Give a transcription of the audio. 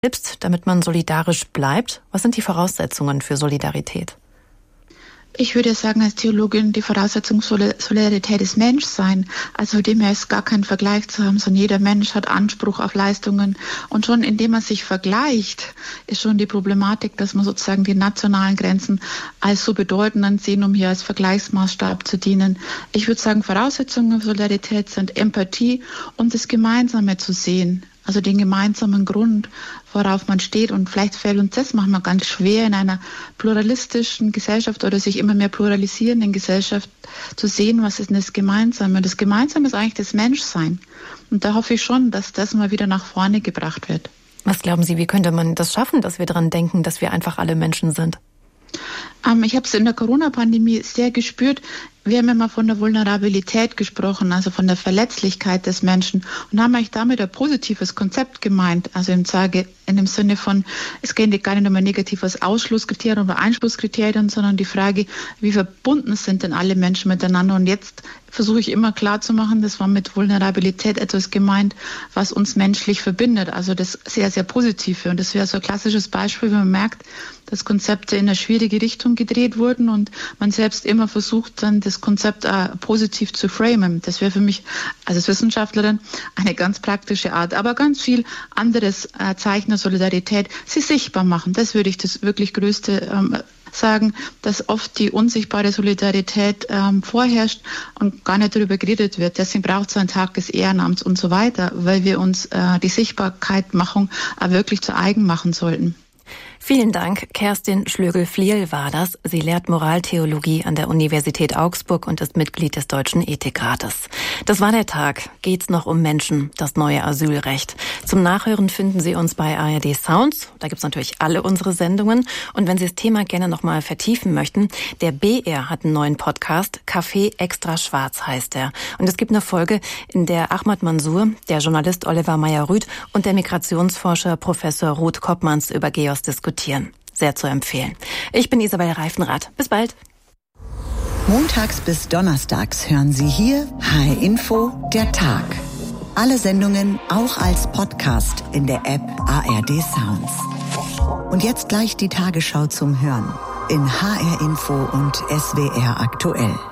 selbst, damit man solidarisch bleibt? Was sind die Voraussetzungen für Solidarität? Ich würde sagen, als Theologin, die Voraussetzung Solidarität ist Menschsein. Also von dem her ist gar kein Vergleich zu haben, sondern jeder Mensch hat Anspruch auf Leistungen. Und schon indem man sich vergleicht, ist schon die Problematik, dass man sozusagen die nationalen Grenzen als so bedeutend ansehen, um hier als Vergleichsmaßstab zu dienen. Ich würde sagen, Voraussetzungen für Solidarität sind Empathie und das Gemeinsame zu sehen. Also den gemeinsamen Grund, worauf man steht. Und vielleicht fällt uns das manchmal ganz schwer, in einer pluralistischen Gesellschaft oder sich immer mehr pluralisierenden Gesellschaft zu sehen, was ist denn das Gemeinsame. Und das Gemeinsame ist eigentlich das Menschsein. Und da hoffe ich schon, dass das mal wieder nach vorne gebracht wird. Was glauben Sie, wie könnte man das schaffen, dass wir daran denken, dass wir einfach alle Menschen sind? Ich habe es in der Corona-Pandemie sehr gespürt. Wir haben immer von der Vulnerabilität gesprochen, also von der Verletzlichkeit des Menschen und haben eigentlich damit ein positives Konzept gemeint. Also in dem Sinne von, es geht gar nicht um ein negatives Ausschlusskriterium oder Einschlusskriterium, sondern die Frage, wie verbunden sind denn alle Menschen miteinander. Und jetzt versuche ich immer klarzumachen, das war mit Vulnerabilität etwas gemeint, was uns menschlich verbindet. Also das sehr, sehr Positive. Und das wäre so ein klassisches Beispiel, wenn man merkt, dass Konzepte in eine schwierige Richtung gedreht wurden und man selbst immer versucht, dann das Konzept positiv zu framen. Das wäre für mich als Wissenschaftlerin eine ganz praktische Art. Aber ganz viel anderes Zeichen der Solidarität, sie sichtbar machen. Das würde ich das wirklich Größte sagen, dass oft die unsichtbare Solidarität vorherrscht und gar nicht darüber geredet wird. Deswegen braucht es einen Tag des Ehrenamts und so weiter, weil wir uns die Sichtbarkeitmachung wirklich zu eigen machen sollten. Vielen Dank. Kerstin Schlögel-Fliel war das. Sie lehrt Moraltheologie an der Universität Augsburg und ist Mitglied des Deutschen Ethikrates. Das war der Tag. Geht's noch um Menschen, das neue Asylrecht. Zum Nachhören finden Sie uns bei ARD Sounds. Da gibt's natürlich alle unsere Sendungen. Und wenn Sie das Thema gerne nochmal vertiefen möchten, der BR hat einen neuen Podcast. Kaffee extra schwarz heißt er. Und es gibt eine Folge, in der Ahmad Mansour, der Journalist Oliver Meyer-Rüth und der Migrationsforscher Professor Ruth Koppmanns über GEOS diskutieren. Sehr zu empfehlen. Ich bin Isabel Reifenrath. Bis bald. Montags bis donnerstags hören Sie hier HR Info, der Tag. Alle Sendungen auch als Podcast in der App ARD Sounds. Und jetzt gleich die Tagesschau zum Hören in HR Info und SWR aktuell.